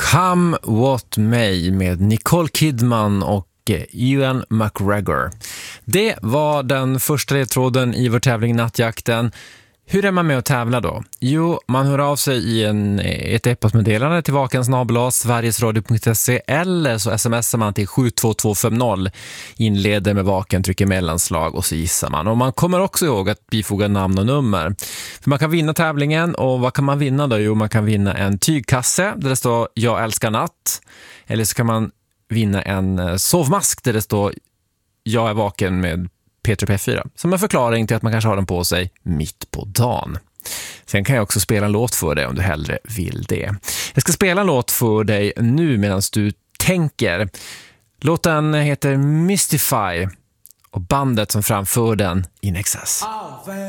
Come What May med Nicole Kidman och Ewan McGregor. Det var den första ledtråden i vår tävling Nattjakten. Hur är man med att tävla då? Jo, man hör av sig i ett e-postmeddelande till vaken@sverigesradio.se eller så smsar man till 72250, inleder med vaken, trycker mellanslag och så gissar man. Och man kommer också ihåg att bifoga namn och nummer. För man kan vinna tävlingen, och vad kan man vinna då? Jo, man kan vinna en tygkasse där det står "Jag älskar natt", eller så kan man vinna en sovmask där det står "Jag är vaken" med Peter P4, som en förklaring till att man kanske har den på sig mitt på dagen. Sen kan jag också spela en låt för dig om du hellre vill det. Jag ska spela en låt för dig nu medan du tänker. Låten heter Mystify och bandet som framför den In Excess.